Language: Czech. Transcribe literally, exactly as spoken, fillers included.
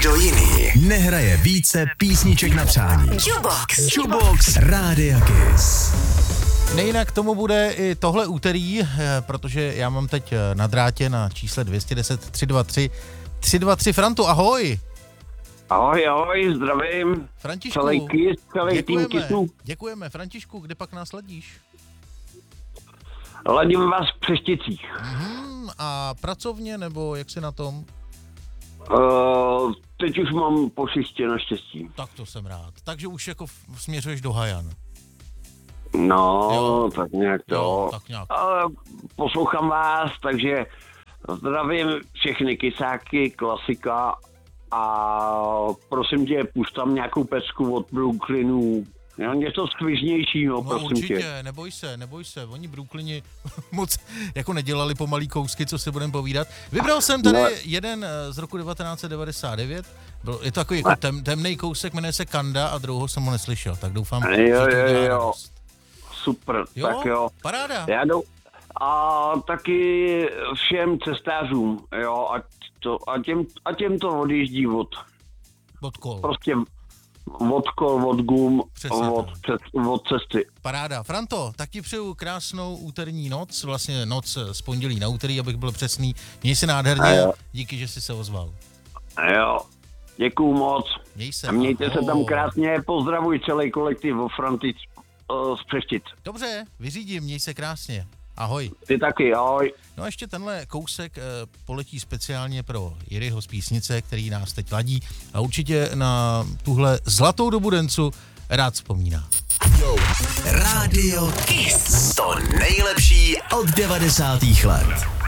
nikdo jiný nehraje více písniček na přání. Jukebox. Jukebox Rádia Kiss. Nejinak tomu bude i tohle úterý, protože já mám teď na drátě na čísle dvě stě deset tři dva tři tři dva tři Frantu, ahoj. Ahoj, ahoj, zdravím. Františku, celý Kiss, celý tým Kissu. Děkujeme. Františku, kde pak nás ladíš? Ladím vás v Přešticích. Hmm, a pracovně, nebo jak jsi na tom? Uh, teď už mám po šichtě naštěstí. Tak to jsem rád. Takže už jako směřuješ do Hajan. No, Jo. tak nějak to. Jo, tak nějak. Ale poslouchám vás, takže zdravím všechny kysáky, klasika a prosím tě, pušť tam nějakou pecku od Brooklynu. Jo, něco skvižnějšího, No prosím určitě, tě. neboj se, neboj se. Oni Brooklyni moc jako nedělali pomalý kousky, co si budeme povídat. Vybral jsem tady No. jeden z roku devatenáct set devadesát devět. Byl, je to takový jako tem, temnej kousek, jmenuje se Kanda a druhou jsem ho neslyšel, tak doufám, Jo, že to jo, udělá jo. radost. Super, Jo, tak jo. paráda. Já jdu. A taky všem cestářům, jo, ať, to, ať, těm, ať těm to odjíždí od, Od kol. prostě od kol, od gum, Přesně od, tak. přes, od cesty. Paráda. Franto, tak ti přeju krásnou úterní noc, vlastně noc z pondělí na úterý, abych byl přesný. Měj se nádherně, díky, že jsi se ozval. A jo, děkuju moc. Měj se. A mějte ahoj. se tam krásně, pozdravuj celý kolektiv o Frantic uh, z Přeštic. Dobře, vyřídím, měj se krásně. Ahoj. Ty taky, ahoj. No a ještě tenhle kousek e, poletí speciálně pro Jiryho z Písnice, který nás teď ladí a určitě na tuhle zlatou dobu dencu rád vzpomíná. Rádio Kiss. To nejlepší od devadesátých let.